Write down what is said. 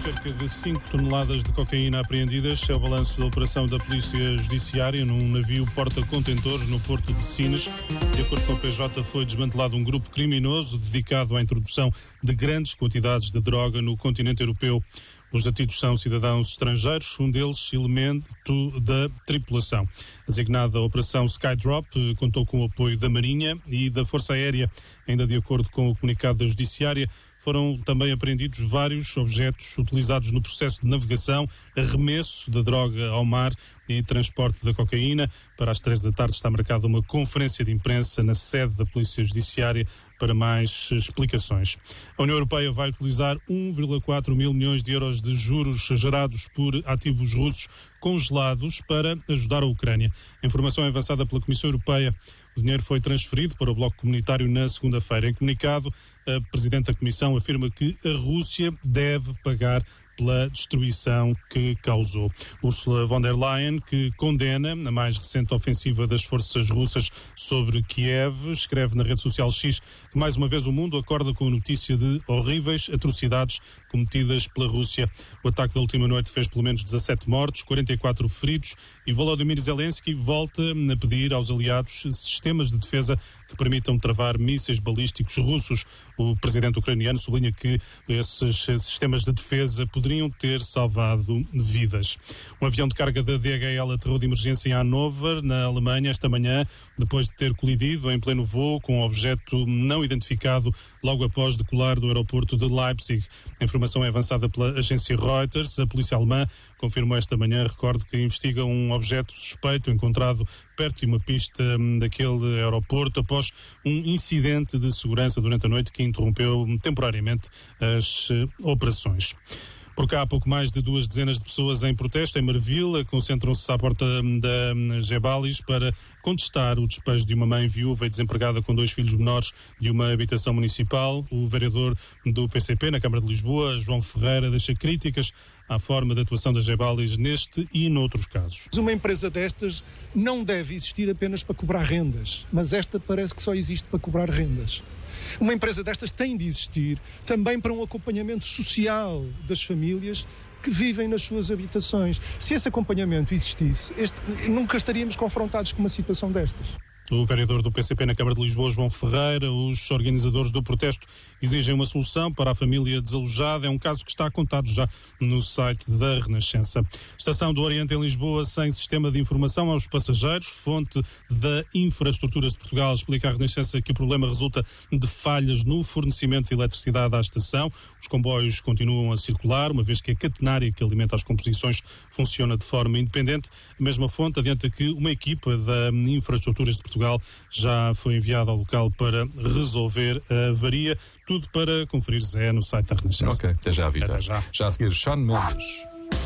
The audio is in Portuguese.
Cerca de 5 toneladas de cocaína apreendidas é o balanço da operação da Polícia Judiciária num navio porta-contentores no porto de Sines. De acordo com a PJ, foi desmantelado um grupo criminoso dedicado à introdução de grandes quantidades de droga no continente europeu. Os detidos são cidadãos estrangeiros, um deles elemento da tripulação. A designada Operação Skydrop contou com o apoio da Marinha e da Força Aérea. Ainda de acordo com o comunicado da Judiciária, foram também apreendidos vários objetos utilizados no processo de navegação, arremesso da droga ao mar e transporte da cocaína. Para as 13 da tarde está marcada uma conferência de imprensa na sede da Polícia Judiciária para mais explicações. A União Europeia vai utilizar 1,4 mil milhões de euros de juros gerados por ativos russos congelados para ajudar a Ucrânia. A informação é avançada pela Comissão Europeia. O dinheiro foi transferido para o Bloco Comunitário na segunda-feira. Em comunicado, a Presidente da Comissão afirma que a Rússia deve pagar pela destruição que causou. Ursula von der Leyen, que condena a mais recente ofensiva das forças russas sobre Kiev, escreve na rede social X que mais uma vez o mundo acorda com a notícia de horríveis atrocidades cometidas pela Rússia. O ataque da última noite fez pelo menos 17 mortos, 44 feridos e Volodymyr Zelensky volta a pedir aos aliados sistemas de defesa que permitam travar mísseis balísticos russos. O presidente ucraniano sublinha que esses sistemas de defesa poderiam ter salvado vidas. Um avião de carga da DHL aterrou de emergência em Hannover, na Alemanha, esta manhã, depois de ter colidido em pleno voo com um objeto não identificado logo após decolar do aeroporto de Leipzig. A informação é avançada pela agência Reuters. A polícia alemã confirmou esta manhã, recordo, que investiga um objeto suspeito encontrado perto de uma pista daquele aeroporto após um incidente de segurança durante a noite que interrompeu temporariamente as operações. Por cá, há pouco mais de 2 dezenas de pessoas em protesto em Marvila concentram-se à porta da Gebalis para contestar o despejo de uma mãe viúva e desempregada com 2 filhos menores de uma habitação municipal. O vereador do PCP na Câmara de Lisboa, João Ferreira, deixa críticas à forma de atuação da Gebalis neste e noutros casos. Uma empresa destas não deve existir apenas para cobrar rendas, mas esta parece que só existe para cobrar rendas. Uma empresa destas tem de existir também para um acompanhamento social das famílias que vivem nas suas habitações. Se esse acompanhamento existisse, nunca estaríamos confrontados com uma situação destas. O vereador do PCP na Câmara de Lisboa, João Ferreira, os organizadores do protesto exigem uma solução para a família desalojada. É um caso que está contado já no site da Renascença. Estação do Oriente em Lisboa sem sistema de informação aos passageiros. Fonte da Infraestruturas de Portugal explica à Renascença que o problema resulta de falhas no fornecimento de eletricidade à estação. Os comboios continuam a circular, uma vez que a catenária que alimenta as composições funciona de forma independente. A mesma fonte adianta que uma equipa da Infraestruturas de Portugal já foi enviado ao local para resolver a avaria. Tudo para conferir no site da Renascença. Ok, até já, Vitor. Até já. Já a seguir, Shawn Mendes.